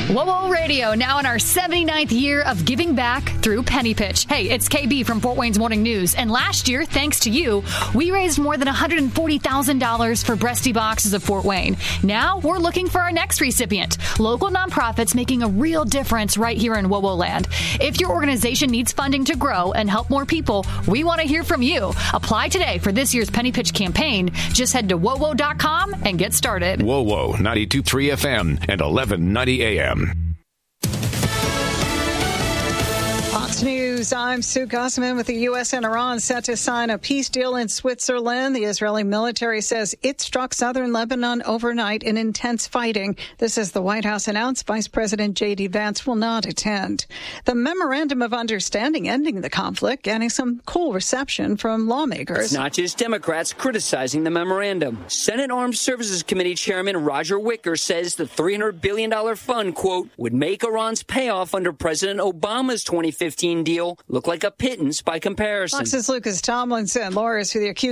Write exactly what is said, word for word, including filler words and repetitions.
Whoa, Whoa Radio, now in our seventy-ninth year of giving back through Penny Pitch. Hey, it's K B from Fort Wayne's Morning News. And last year, thanks to you, we raised more than one hundred forty thousand dollars for Breasty Boxes of Fort Wayne. Now we're looking for our next recipient. Local nonprofits making a real difference right here in Whoa Whoa Land. If your organization needs funding to grow and help more people, we want to hear from you. Apply today for this year's Penny Pitch campaign. Just head to whoa whoa dot com and get started. Whoa Whoa, ninety-two point three F M and eleven ninety A M. Fox News, I'm Sue Gossaman with the U S and Iran set to sign a peace deal in Switzerland. The Israeli military says it struck southern Lebanon overnight in intense fighting. This as the White House announced Vice President J D. Vance will not attend. The Memorandum of Understanding ending the conflict getting some cool reception from lawmakers. It's not just Democrats criticizing the memorandum. Senate Armed Services Committee Chairman Roger Wicker says the three hundred billion dollars fund, quote, would make Iran's payoff under President Obama's twenty fifteen deal look like a pittance by comparison. Fox's Lucas Tomlinson, lawyers for the accused